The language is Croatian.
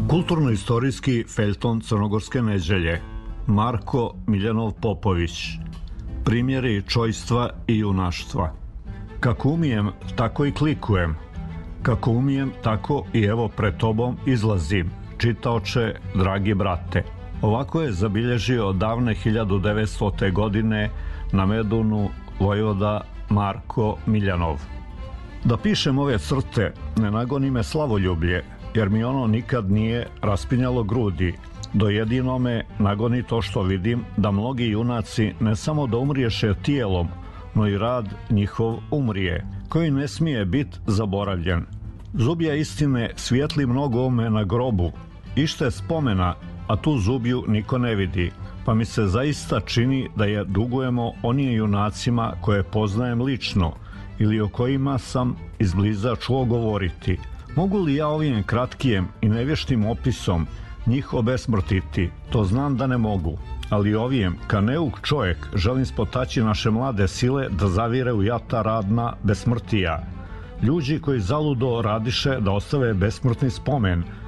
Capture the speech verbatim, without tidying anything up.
Kulturno-istorijski feljton Crnogorske neđelje. Marko Miljanov Popović. Primjeri čojstva i junaštva. Kako umijem, tako i klikujem. Kako umijem, tako i evo pred tobom izlazim. Čitaoče, dragi brate. Ovako je zabilježio davne hiljadu devetstote. godine na Medunu vojvoda Marko Miljanov. Da pišem ove crte ne nagoni me slavoljublje, jer mi ono nikad nije raspinjalo grudi. Do jedino me nagoni to što vidim da mnogi junaci ne samo da umriješe tijelom, no i rad njihov umrije, koji ne smije biti zaboravljen. Zubja istine svijetli mnogome na grobu, ište spomena, a tu zubju niko ne vidi, pa mi se zaista čini da je dugujemo onim junacima koje poznajem lično ili o kojima sam izbliza čuo govoriti. Mogu li ja ovim kratkijem i nevještim opisom njih obesmrtiti? To znam da ne mogu, ali ovim, ka neuk čovjek, želim spotaći naše mlade sile da zavire u jata radna besmrtija. Ljudi koji zaludo radiše da ostave besmrtni spomen,